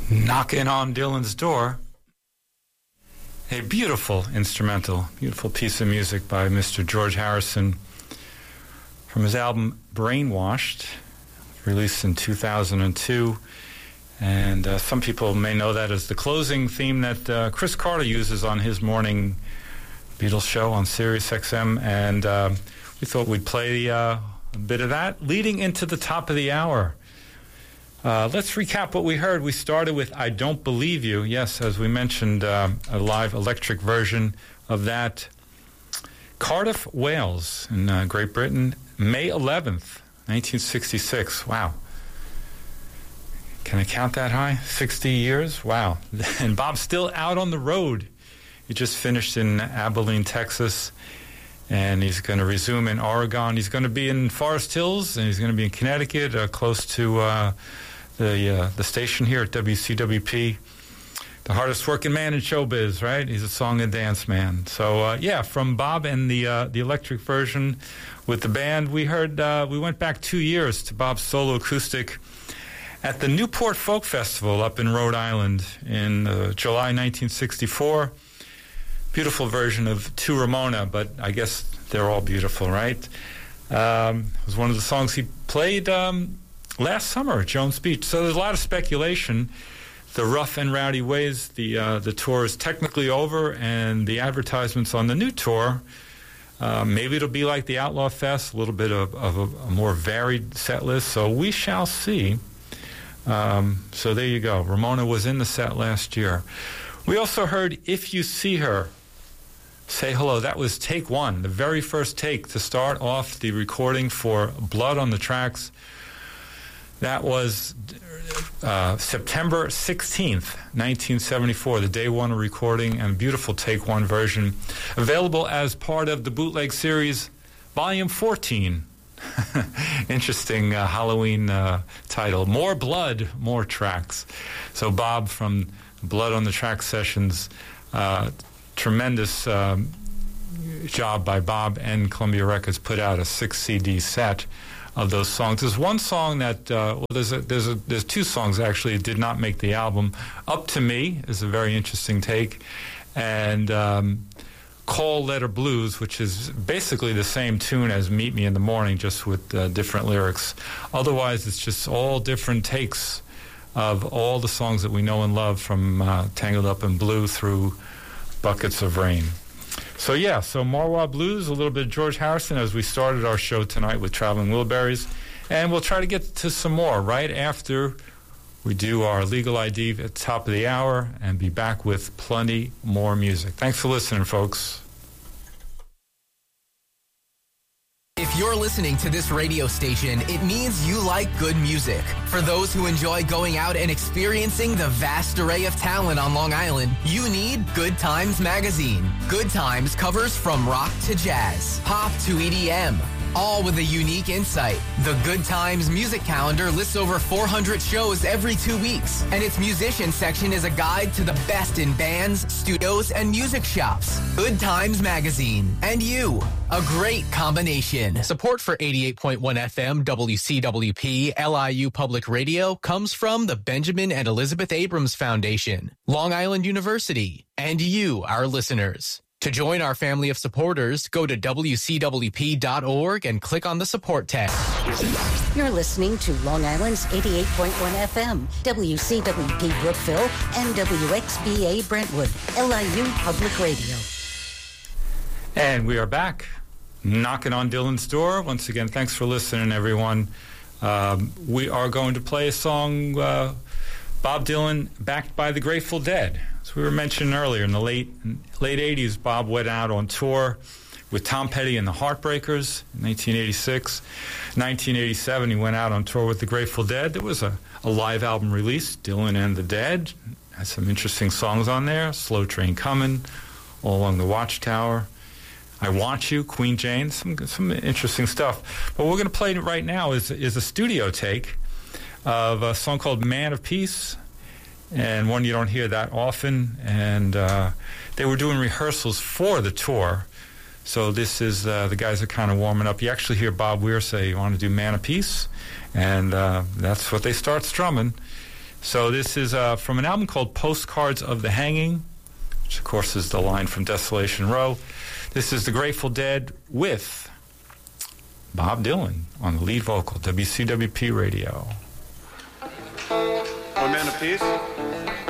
Knocking on Dylan's Door. A beautiful instrumental, beautiful piece of music by Mr. George Harrison from his album Brainwashed, released in 2002. And some people may know that as the closing theme that Chris Carter uses on his morning Beatles show on Sirius XM. And we thought we'd play a bit of that leading into the top of the hour. Let's recap what we heard. We started with I Don't Believe You. Yes, as we mentioned, a live electric version of that. Cardiff, Wales in Great Britain, May 11th, 1966. Wow. Can I count that high? 60 years? Wow. And Bob's still out on the road. He just finished in Abilene, Texas, and he's going to resume in Oregon. He's going to be in Forest Hills, and he's going to be in Connecticut, close to the station here at WCWP. The hardest working man in showbiz, right? He's a song and dance man. So, from Bob and the electric version with the band, we heard, we went back 2 years to Bob's solo acoustic at the Newport Folk Festival up in Rhode Island in July 1964. Beautiful version of To Ramona, but I guess they're all beautiful, right? It was one of the songs he played last summer at Jones Beach. So there's a lot of speculation. The Rough and Rowdy Ways, the tour is technically over, and the advertisements on the new tour, maybe it'll be like the Outlaw Fest, a little bit of a more varied set list. So we shall see. So there you go. Ramona was in the set last year. We also heard If You See Her, Say Hello. That was take one, the very first take to start off the recording for Blood on the Tracks. That was September 16th, 1974, the day one of recording, and a beautiful take one version, available as part of the bootleg series, Volume 14. Interesting Halloween title. More Blood, More Tracks. So Bob from Blood on the Tracks sessions, tremendous job by Bob and Columbia Records, put out a 6 CD set of those songs. There's one song that there's two songs actually that did not make the album. Up to Me is a very interesting take, and Call Letter Blues, which is basically the same tune as Meet Me in the Morning, just with different lyrics. Otherwise, it's just all different takes of all the songs that we know and love, from Tangled Up in Blue through Buckets of Rain. So Marwa Blues, a little bit of George Harrison as we started our show tonight with Traveling Wilburys. And we'll try to get to some more right after we do our Legal ID at the top of the hour and be back with plenty more music. Thanks for listening, folks. If you're listening to this radio station, it means you like good music. For those who enjoy going out and experiencing the vast array of talent on Long Island, you need Good Times Magazine. Good Times covers from rock to jazz, pop to EDM, all with a unique insight. The Good Times music calendar lists over 400 shows every 2 weeks, and its musician section is a guide to the best in bands, studios, and music shops. Good Times Magazine. And you. A great combination. Support for 88.1 FM WCWP LIU Public Radio comes from the Benjamin and Elizabeth Abrams Foundation, Long Island University, and you, our listeners. To join our family of supporters, go to WCWP.org and click on the support tab. You're listening to Long Island's 88.1 FM, WCWP Brookville, and WXBA Brentwood, LIU Public Radio. And we are back, knocking on Dylan's door. Once again, thanks for listening, everyone. We are going to play a song, Bob Dylan, backed by the Grateful Dead. As we were mentioning earlier, in the late 80s, Bob went out on tour with Tom Petty and the Heartbreakers in 1986. 1987, he went out on tour with the Grateful Dead. There was a live album released, Dylan and the Dead. Had some interesting songs on there, Slow Train Coming, All Along the Watchtower, I Want You, Queen Jane, some interesting stuff. But what we're going to play right now is a studio take of a song called Man of Peace, and one you don't hear that often. And they were doing rehearsals for the tour. So this is, the guys are kind of warming up. You actually hear Bob Weir say, you want to do Man of Peace? And that's what they start strumming. So this is from an album called Postcards of the Hanging, which of course is the line from Desolation Row. This is the Grateful Dead with Bob Dylan on the lead vocal, WCWP Radio. One man apiece?